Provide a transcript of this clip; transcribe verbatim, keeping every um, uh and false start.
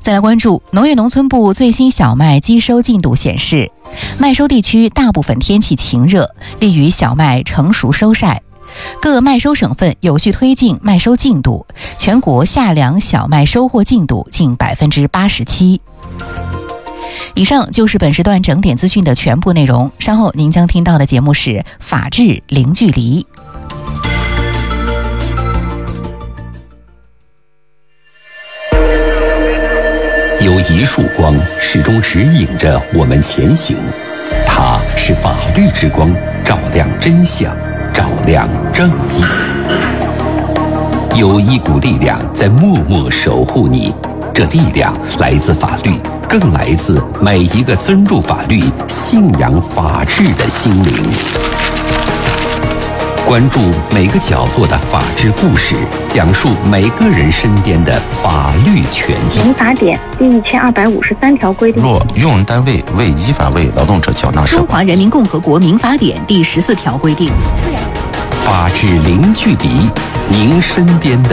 再来关注农业农村部最新小麦机收进度显示，麦收地区大部分天气晴热，利于小麦成熟收晒。各麦收省份有序推进麦收进度，全国夏粮小麦收获进度近百分之八十七。以上就是本时段整点资讯的全部内容，稍后您将听到的节目是法治零距离。 有一束光始终指引着我们前行，它是法律之光，照亮真相，照亮正义。有一股力量在默默守护你，这力量来自法律，更来自每一个尊重法律、信仰法治的心灵。关注每个角落的法治故事，讲述每个人身边的法律权益。 民法典第一千二百五十三条规定， 若用人单位未依法为劳动者缴纳社中华人民共和国民法典第十四条规定， 法治零距离，您身边的